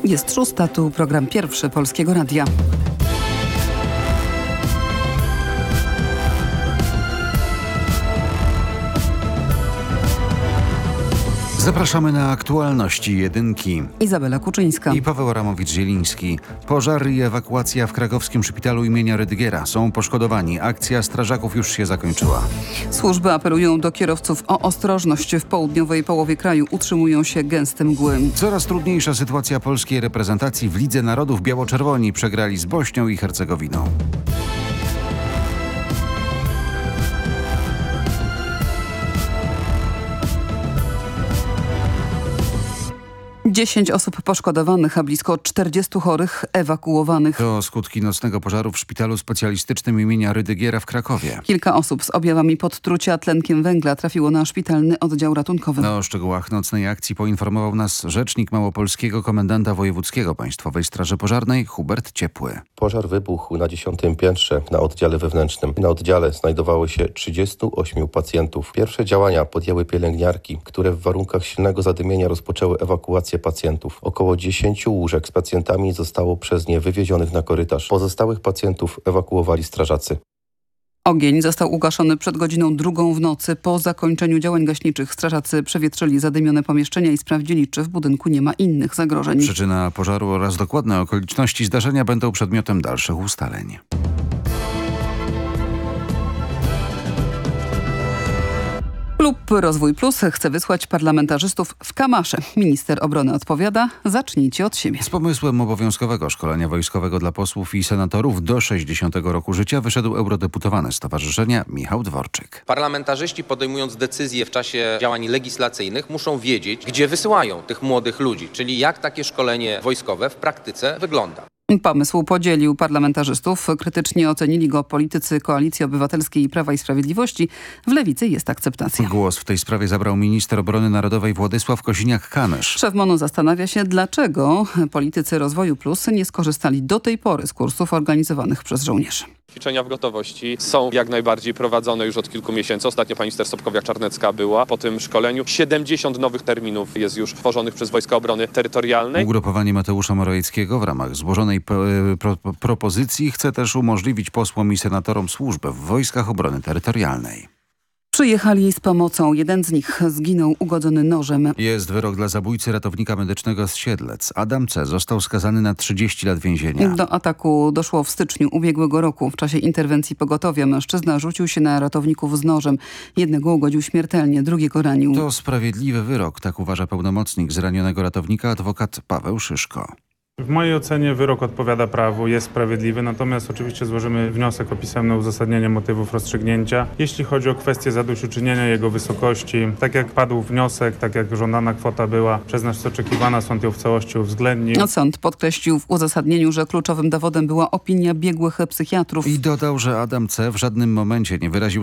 Jest 6, tu program pierwszy Polskiego Radia. Zapraszamy na aktualności jedynki. Izabela Kuczyńska I Paweł Ramowicz-Zieliński. Pożar i ewakuacja w krakowskim szpitalu imienia Rydygiera. Są poszkodowani. Akcja strażaków już się zakończyła. Służby apelują do kierowców o ostrożność. W południowej połowie kraju utrzymują się gęste mgły. Coraz trudniejsza sytuacja polskiej reprezentacji w Lidze Narodów. Biało-czerwoni przegrali z Bośnią i Hercegowiną. 10 osób poszkodowanych, a blisko 40 chorych ewakuowanych. To skutki nocnego pożaru w szpitalu specjalistycznym imienia Rydygiera w Krakowie. Kilka osób z objawami podtrucia tlenkiem węgla trafiło na szpitalny oddział ratunkowy. O szczegółach nocnej akcji poinformował nas rzecznik małopolskiego komendanta wojewódzkiego Państwowej Straży Pożarnej Hubert Ciepły. Pożar wybuchł na 10. piętrze na oddziale wewnętrznym. Na oddziale znajdowało się 38 pacjentów. Pierwsze działania podjęły pielęgniarki, które w warunkach silnego zadymienia rozpoczęły ewakuację pacjentów. Około 10 łóżek z pacjentami zostało przez nie wywiezionych na korytarz. Pozostałych pacjentów ewakuowali strażacy. Ogień został ugaszony przed godziną 2 w nocy. Po zakończeniu działań gaśniczych strażacy przewietrzyli zadymione pomieszczenia i sprawdzili, czy w budynku nie ma innych zagrożeń. Przyczyna pożaru oraz dokładne okoliczności zdarzenia będą przedmiotem dalszych ustaleń. Klub Rozwój Plus chce wysłać parlamentarzystów w kamasze. Minister obrony odpowiada: zacznijcie od siebie. Z pomysłem obowiązkowego szkolenia wojskowego dla posłów i senatorów do 60 roku życia wyszedł eurodeputowany stowarzyszenia Michał Dworczyk. Parlamentarzyści, podejmując decyzje w czasie działań legislacyjnych, muszą wiedzieć, gdzie wysyłają tych młodych ludzi, czyli jak takie szkolenie wojskowe w praktyce wygląda. Pomysł podzielił parlamentarzystów. Krytycznie ocenili go politycy Koalicji Obywatelskiej i Prawa i Sprawiedliwości. W Lewicy jest akceptacja. Głos w tej sprawie zabrał minister obrony narodowej Władysław Kosiniak-Kamysz. Szef MON-u zastanawia się, dlaczego politycy Rozwoju Plus nie skorzystali do tej pory z kursów organizowanych przez żołnierzy. Ćwiczenia w gotowości są jak najbardziej prowadzone już od kilku miesięcy. Ostatnio pani minister Sobkowiak-Czarnecka była po tym szkoleniu. 70 nowych terminów jest już tworzonych przez Wojska Obrony Terytorialnej. Ugrupowanie Mateusza Morawieckiego w ramach złożonej propozycji chce też umożliwić posłom i senatorom służbę w Wojskach Obrony Terytorialnej. Przyjechali z pomocą. Jeden z nich zginął ugodzony nożem. Jest wyrok dla zabójcy ratownika medycznego z Siedlec. Adam C. został skazany na 30 lat więzienia. Do ataku doszło w styczniu ubiegłego roku. W czasie interwencji pogotowia mężczyzna rzucił się na ratowników z nożem. Jednego ugodził śmiertelnie, drugiego ranił. To sprawiedliwy wyrok, tak uważa pełnomocnik zranionego ratownika, adwokat Paweł Szyszko. W mojej ocenie wyrok odpowiada prawu, jest sprawiedliwy, natomiast oczywiście złożymy wniosek o pisemne uzasadnienie motywów rozstrzygnięcia. Jeśli chodzi o kwestię zadośćuczynienia, jego wysokości, tak jak padł wniosek, tak jak żądana kwota była przez nas oczekiwana, sąd ją w całości uwzględnił. Sąd podkreślił w uzasadnieniu, że kluczowym dowodem była opinia biegłych psychiatrów. I dodał, że Adam C. w żadnym momencie nie wyraził